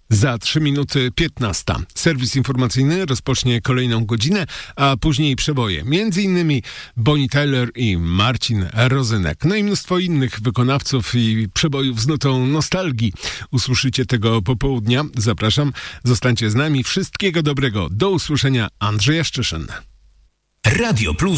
Za 3 minuty 15. Serwis informacyjny rozpocznie kolejną godzinę, a później przeboje. Między innymi Bonnie Tyler i Marcin Rozynek. No i mnóstwo innych wykonawców i przebojów z nutą nostalgii. Usłyszycie tego popołudnia. Zapraszam. Zostańcie z nami. Wszystkiego dobrego. Do usłyszenia. Andrzej Jaszczyszyn. Radio Plus.